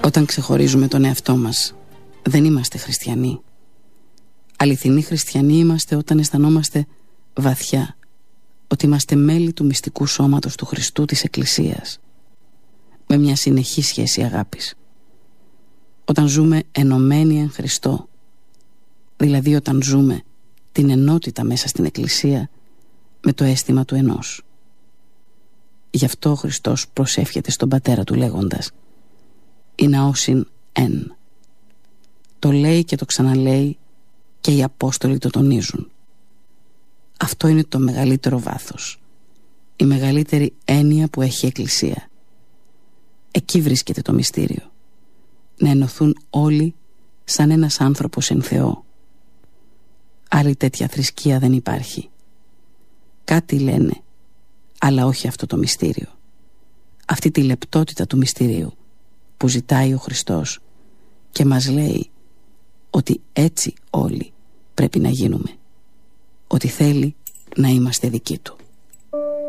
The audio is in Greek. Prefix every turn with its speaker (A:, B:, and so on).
A: Όταν ξεχωρίζουμε τον εαυτό μας, δεν είμαστε χριστιανοί. Αληθινοί χριστιανοί είμαστε όταν αισθανόμαστε βαθιά ότι είμαστε μέλη του μυστικού σώματος του Χριστού της Εκκλησίας, με μια συνεχή σχέση αγάπης. Όταν ζούμε ενωμένοι εν Χριστώ, δηλαδή όταν ζούμε την ενότητα μέσα στην Εκκλησία με το αίσθημα του ενός. Γι' αυτό ο Χριστός προσεύχεται στον Πατέρα του λέγοντας «Η ναόσιν εν». Το λέει και το ξαναλέει και οι Απόστολοι το τονίζουν. Αυτό είναι το μεγαλύτερο βάθος, η μεγαλύτερη έννοια που έχει η Εκκλησία. Εκεί βρίσκεται το μυστήριο. Να ενωθούν όλοι σαν ένας άνθρωπος εν Θεό. Άλλη τέτοια θρησκεία δεν υπάρχει. Κάτι λένε, αλλά όχι αυτό το μυστήριο. Αυτή τη λεπτότητα του μυστηρίου που ζητάει ο Χριστός και μας λέει ότι έτσι όλοι πρέπει να γίνουμε. Ότι θέλει να είμαστε δικοί του.